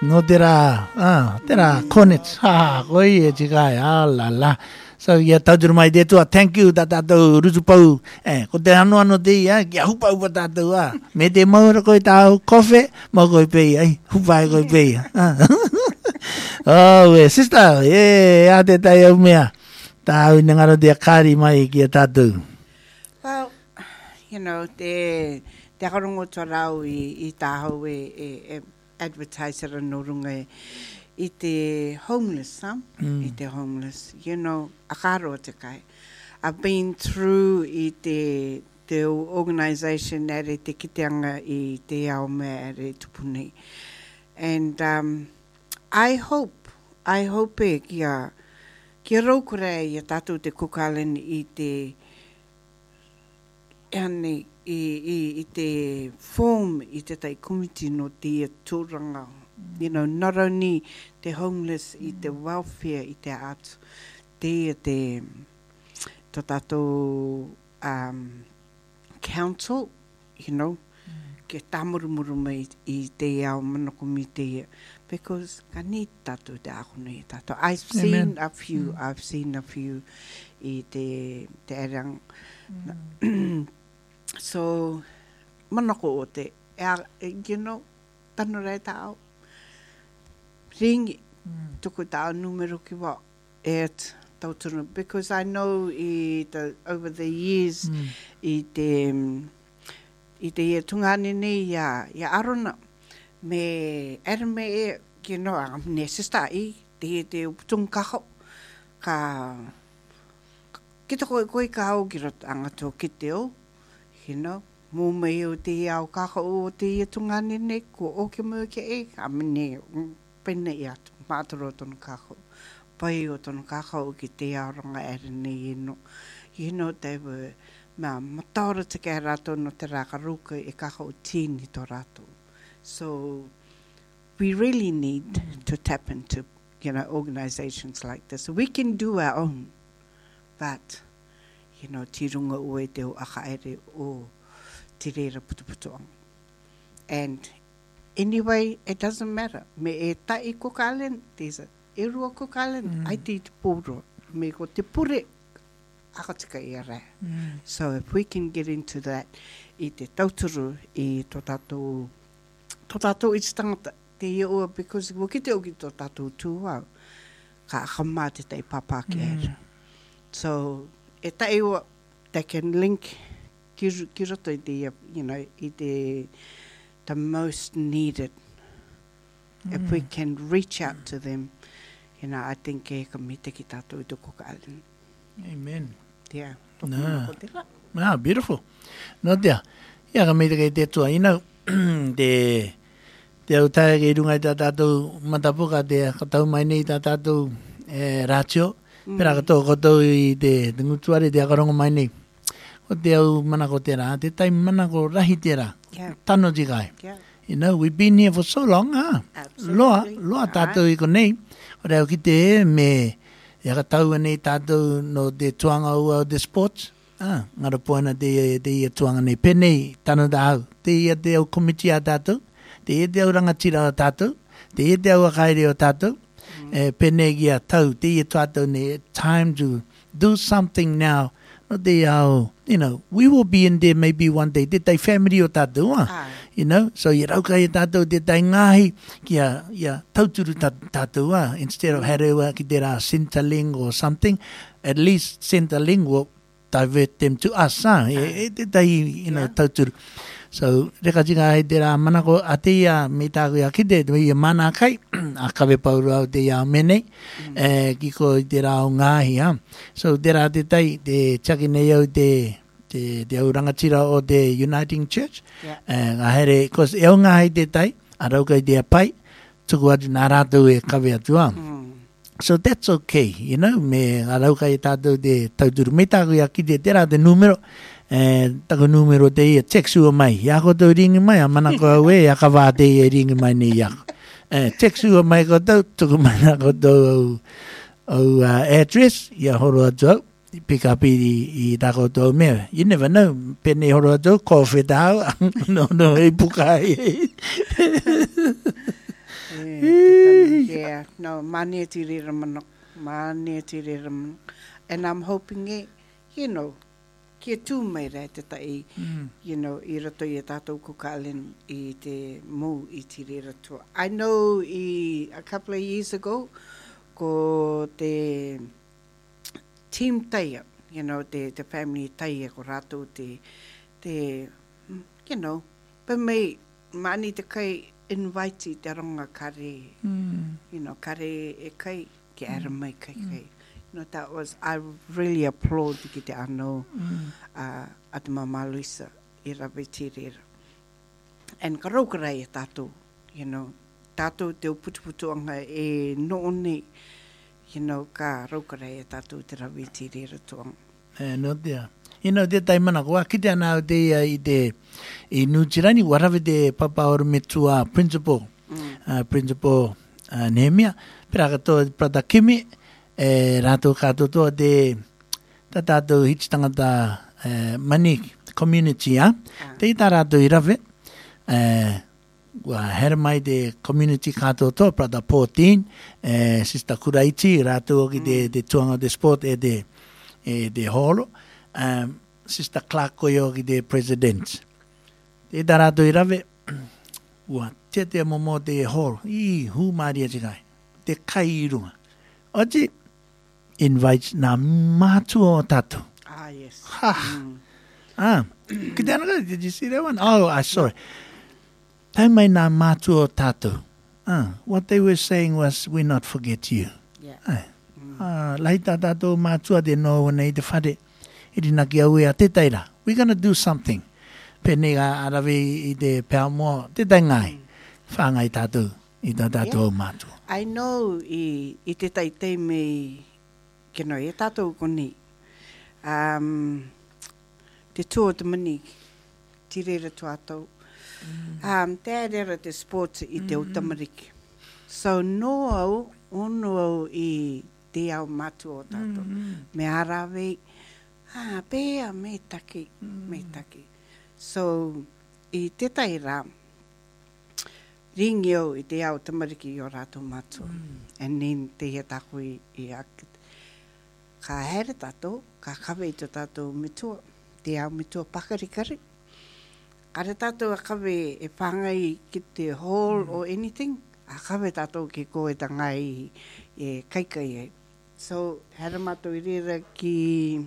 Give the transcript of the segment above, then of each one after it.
No tera konits ha koi e chikai la. So ya tajur mai de tua thank you tatu rujupau ko te anu te ya ya hupa tatu me te mau ko tau coffee mo ko pe ai hupa ko pe oh sister ya te tai o mea tau ngaro de kari mai ki tatu. Well, te karongo torau I tāhau e advertiser no runga I te homeless, I te homeless. Akaro te kai. I've been through I te organisation ere te kiteanga I te ao mea ere tupuni. And I hope kia raukura I tātou te kukalen I te I te form I te tai community no te tūranga. Not only the homeless I te welfare I te arts, te tātou council, ke tamurumuru mai I te ao manokumi te because ka ni tātou te ahone tātou. I've seen a few I te arang. So, manako o te, tanu rei tāo, ringi, tuku tāo numero ki wā, tautunu, because I know over the years, I te tungane nei ya arona, me erme ne sista te uputung kaho, kita koe kaho ki rot angato ki te o, mō mai o te au kaka o te tungane ne, ko o ke mua ke amene, pene I atu, mātoro o tonu kaka. Pai o tonu kaka o ki te auranga ere nei ino. They were, mataora te kei rato no te rakaruka e kaka o tini to rato. So, we really need to tap into, organizations like this. We can do our own, but tirunga ue te o akaere o tirera putuputuang. And anyway, it doesn't matter. Me e tai kokalen, there's a erua kokalen, ai te pūro. Me ko te pure, akatika I rea. So if we can get into that, I te tauturu, I tō tātou I te tangata, te ioa, because wo ki te oki tō tātou tūwau, ka akamā te tei papa ki era. So, e taiwa, they can link ki roto I te, I the most needed. If we can reach out to them, I think e ka mite ki tātou I toko ka alen. Amen. Yeah. Beautiful. No tia. Ia ka mite kei te tua. Te au tae kei runga I tā tātou matapuka te katau mai nei tā tātou rātio. Pera kato koto I te ngutuare te akarongo mai nei. Ko te au manako te rā, te tai manako rahi te rā. Tano jikai. We've been here for so long, Loa tātou I ko nei. O reo ki te me, ia katau nei tātou no te tuanga ua the sports. Ngara poana te ia tuanga nei penei, tano da au. Te ia te au komiti a tātou. Te ia te au rangatira o tātou. Te ia te au akaere o tātou. Penei gia tau, te ia tātou ne, time to do something now. No te au, we will be in there maybe one day. Te tai family o tātou, So ia rauka I tātou te tai ngahi kia tauturu tātou, instead of harewa ki te rā Centrelink or something, at least Centrelink will divert them to us, te tai, tauturu. So, reka tika hei te rā manako a te ia me tāku ia ki te ia mana kai, a kawe pauru au te ia menei, ki ko I te rā o ngāhi, So, te rā te tai, te chaki nei au te au rangatira o te Uniting Church, ngā here, kos e au ngāhi te tai, a rauka I te apai, tuku atu nā rātou e kawe atua. So, that's okay, me a rauka I tātou te tauturu. Me tāku ia ki te rā te numero, tako numero te ia, text ua mai, ia koto ringi mai, a mana ko awe, ia ka wā te ia ringi mai ni ia. Text ua mai koto, tuku mana koto au address, ia horo atu au, pick up I tako tō mea. You never know, pene horo atu, ko whetau, no, e pukai. Yeah, no, mania tiri ramanok. Mania tiri ramanok. And I'm hoping you know, kia tū mai rei te tai, you know, I rato I tātou kukalen I te mū I tiri rato. I know a couple of years ago, ko te team taia, you know, the family taia ko rato te, you know, pa mai, mani te kai invite te ronga kare, you know, kare e kai, ki ara mai kai. You know, that was, I really applaud ki te ano at Mama Luisa I rawe tirera. And ka raukarai e tātou, you know, tātou te uputuputuanga e noone, you know, ka raukarai e tātou te rawe tirera tuanga. No there. You know, te taimana koa, ki te ana o te ia I Nujirani, warawe te papa oru me tua principal, principal Nehemia, pera katoa Prata Kimi, rātou kātotoa te tātou hits tangata mani community, te I tā rātou I rawe, hera mai te community kātotoa, Prata 14, Sister Kuraichi, rātou ki te tuanga te sport te holo, Sister Clark koyo ki te president. Te tā rātou I rawe, te momo te holo, hu maria tikai, te kai I runga. Oji, invite na mātua o tātou. Yes. Did you see that one? Oh, sorry. Tai mai na mātua o tātou. What they were saying was, we not forget you. Yeah. Lai tā tātou mātua te no nei te whare. Iri naki au ea te taira. We're going to do something. Pene ga arawe I te pēamo, te taingai. Whāngai tātou, I tā tātou mātua. I know I te taitei me kino e tātou koni. Te tō te mani, tirera tuatou. Te arera te sports I te utamariki. So ono au I te au matu o tātou. Me arawe, pēa me taki. So I te taira, ringi au I te au tamariki I o rātou matu. And then te hea tākui I akit. Ka here tātou, ka kawe I te tātou mitua, te au mitua pakarikari. Kare tātou a kawe e whangai ki te hall or anything, a kawe tātou ki koe tangai e kaikai e. So, here mātou I rera ki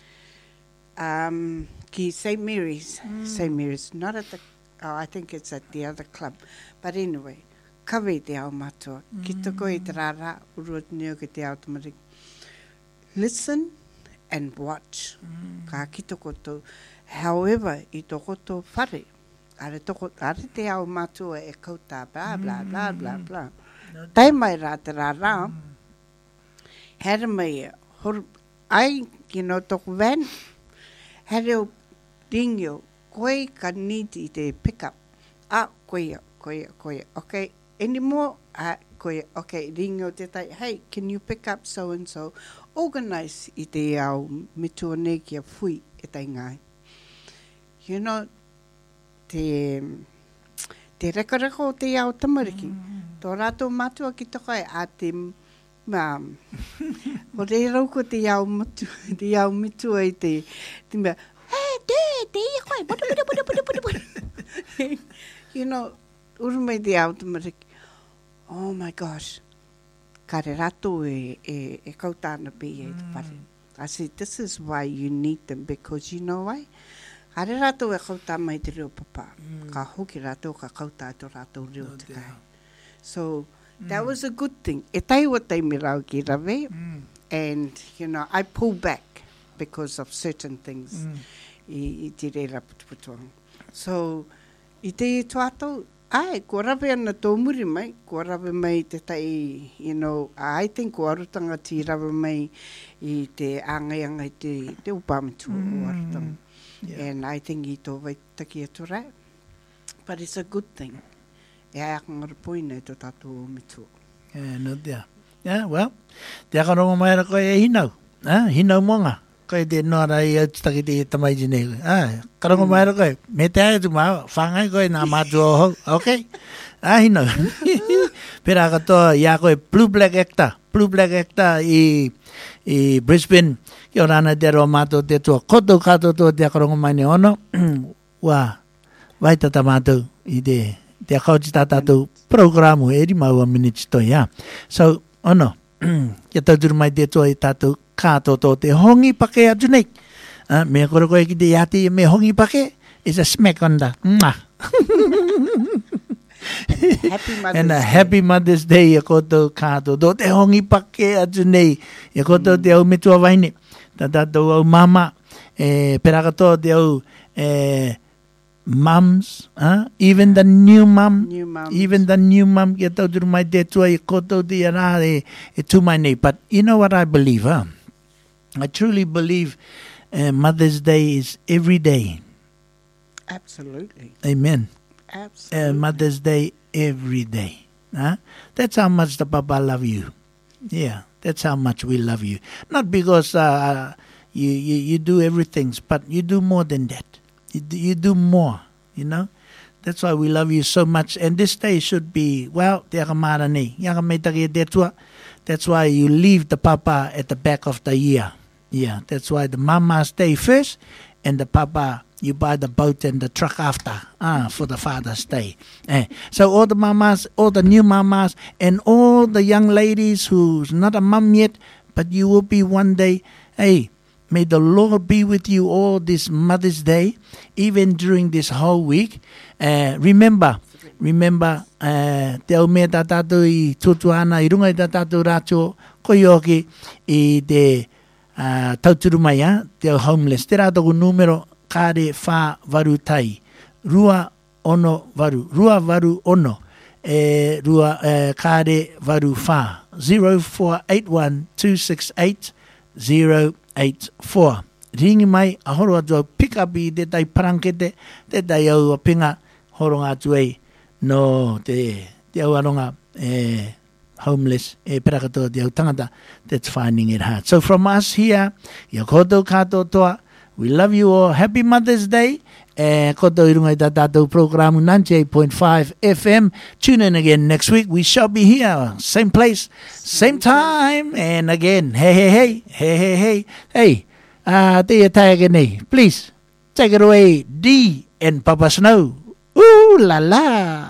St. Mary's. St. Mary's, not at the, I think it's at the other club. But anyway, kawe te au mātua. Ki te koe te rara, urua neo ki te au tamariki. Listen and watch. Ka ki toko tō. However, I toko tō whare. Are te au mātua e kouta, blah, blah, blah, blah, blah. Tai mai rā te rā. Here mai, ai, you know, toko van. Here o ringio, koe ka need I te pick up. Koe. Okay, any more? Koe, okay, ringio te tai. Hey, can you pick up so and so? Organize I te au mitua nei kia fui e tai ngai. You know, te rekareko o te au tamariki. Tō rātou mātua ki tokai a te o rei rauko te au mitua I te mea, te ia koe, buda. You know, urumei te au tamariki. Oh my gosh. Kare rato e kautana pe e te pare. I said, this is why you need them, because you know why? Kare rato e kauta mai te reo papa. Ka hoki rato ka kauta to rato reo te kai. So, that was a good thing. E tai wa tai me rau ki rawe. And, you know, I pull back because of certain things. I te reira putuputuanga. So, I te tuato, ko rawe ana tō muri mai, ko rawe mai te tai, you know, I think ko arutanga ti rawe mai I te angai te upamitu o arutanga. And I think I tō waitaki atu rai. But it's a good thing. E aakangara poina tō tātou o mitu. No there. Yeah, well, te akarongo mai ra koe e hinau. Hinau monga. Koe te noara I autitaki te tamaiti nei koe. Karongo mai ra koe. Me te ai tu maa, whangai koe nā mātua o hau. Okay? Hinau. Pera katoa, ia koe Blue Black Actor i Brisbane. Kia ora ana te roa mātou te tua koto katoa te akarongo mai ne ono. Wā, vai tata mātou i te akauti tātou programu e ri maua minutes toi, ya. So, ono, kia tauturu mai te tua i tātou katoa te hongi pake atu nei. Mea kore koe ki te iati me hongi pake, is a smack on the mwah. And a happy Mother's Day e koto kato. Do te hongi pake atu nei. E koto te au metua waine. Ta tātou au mama. Pera katoa te au mums. Even the new mum. Even the new mum. Kia tauturu mai te tua e koto te ara e tu mai nei. But you know what I believe, I truly believe Mother's Day is every day. Absolutely. Amen. Absolutely. Mother's Day every day. That's how much the Papa love you. Yeah, that's how much we love you. Not because you do everything, but you do more than that. You do more, you know. That's why we love you so much. And this day should be, well, that's why you leave the Papa at the back of the year. Yeah, that's why the Mama stay first and the Papa, you buy the boat and the truck after for the Father's Day. So all the mamas, all the new mamas, and all the young ladies who's not a mum yet, but you will be one day, hey, may the Lord be with you all this Mother's Day, even during this whole week. Remember, te au mea tā tātou i tutuana, i runga i tā tātou rātio, koioki i te tauturu mai, te au homeless. Te rātoku numero, kāre whā varu tai. Rua varu ono. Kāre varu whā. 0481-268-084. Ringi mai, ahoro atu pick up i te tai parankete, te tai au pinga, horonga atu ei, no te au aronga, homeless, perakatoa te au tangata, that's finding it hard. So from us here, ia koto kato toa, we love you all. Happy Mother's Day. Koto i runga i tātou programu 98.5 FM. Tune in again next week. We shall be here. Same place, same time. And again, hey. Hey, te tai again, hey. Please, take it away, D and Papa Snow. Ooh la la.